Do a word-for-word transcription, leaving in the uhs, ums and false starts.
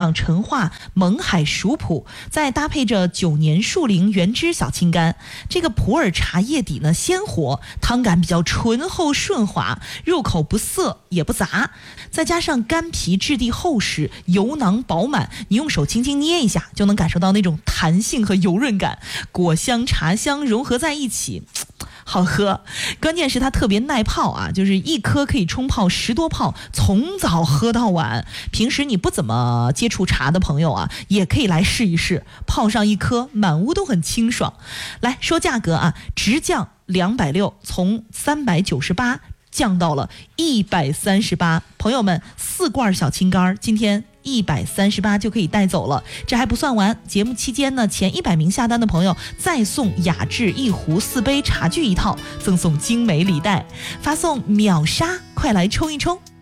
酿陈化勐海熟普，再搭配着九年树龄原汁小青柑。这个普洱茶叶底呢鲜活，汤感比较醇厚顺滑，入口不涩也不杂，再加上柑皮质地厚实，油囊饱满，你用手轻轻捏一下就能感受到那种弹性和油润感，果香茶香融合在一起，好喝。关键是它特别耐泡啊，就是一颗可以冲泡十多泡，从早喝到晚。平时你不怎么接触茶的朋友啊，也可以来试一试，泡上一颗，满屋都很清爽。来说价格啊，直降两百六，从三百九十八降到了一百三十八。朋友们，四罐小青柑今天一百三十八就可以带走了。这还不算完，节目期间呢，前一百名下单的朋友再送雅致一壶四杯茶具一套，赠送精美礼袋，发送秒杀，快来冲一冲。